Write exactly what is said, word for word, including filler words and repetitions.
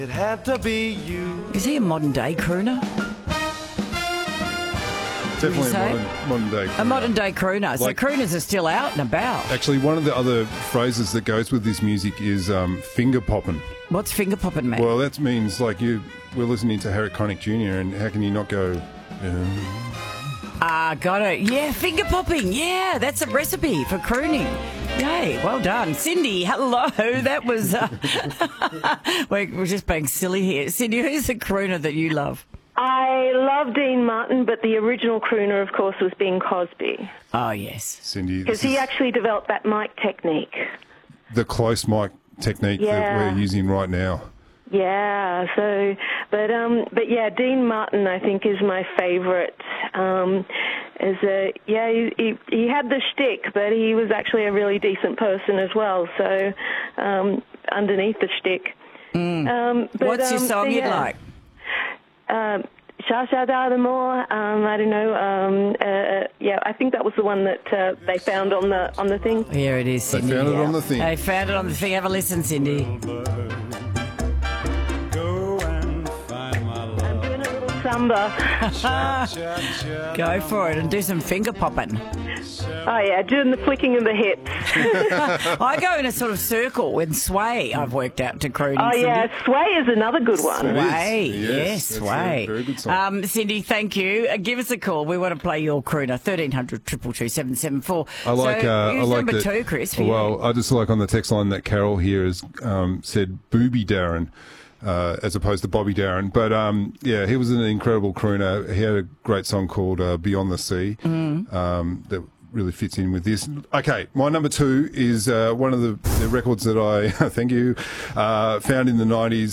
It had to be you. Is he a modern day crooner? Definitely a say? modern, modern day crooner. A modern day crooner. So Like- crooners are still out and about. Actually, one of the other phrases that goes with this music is um, finger popping. What's finger popping, mate? Well, that means like you, we're listening to Harry Connick Junior and how can you not go? Um, Ah, got it. Yeah, finger popping. Yeah, that's a recipe for crooning. Yay, well done. Cindy, hello. That was... Uh, we're, we're just being silly here. Cindy, who's the crooner that you love? I love Dean Martin, but the original crooner, of course, was Bing Crosby. Oh, yes. Cindy, Because this he is actually developed that mic technique. the close mic technique that Yeah. we're using right now. Yeah, so, but, um, but yeah, Dean Martin, I think, is my favourite. Um, as a, yeah, he, he, he had the shtick, but he was actually a really decent person as well, so, um, underneath the shtick. Mm. Um, but, What's your um, song so, you'd yeah. like? Um, Sha Sha Da Da More. Um, I don't know. Um, uh, yeah, I think that was the one that uh, they found on the on the thing. Here it is, They Cindy. found it Yeah. on the thing. They found it on the thing. Have a listen, Cindy. Go and find my I'm love. doing a little samba. Cha, cha. Go for it and do some finger popping. Oh yeah, doing the flicking of the hips. I go in a sort of circle and sway, I've worked out, to crooning. Oh yeah, sway is another good one. It is. Sway, Yes, yes, that's a sway. very good song. Um, Cindy, thank you. Uh, give us a call. We want to play your crooner. thirteen hundred, two two two, seven seven four. I like. So, uh, I who's like number that, two, Chris, for you? Well, I just like on the text line that Carol here has um, said "Booby Darren" uh, as opposed to Bobby Darren. But um, yeah, he was an incredible crooner. He had a great song called uh, "Beyond the Sea" Mm. um, that really fits in with this. Okay, my number two is uh, one of the, the records that I thank you uh, found in the nineties.